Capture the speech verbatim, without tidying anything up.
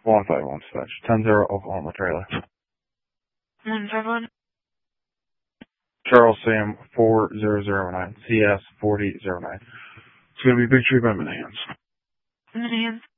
one five one dispatch. ten zero Oklahoma trailer. one five one. Charles Sam four zero zero nine. C S forty zero nine. It's gonna be Big Tree by Minahans. Minahans.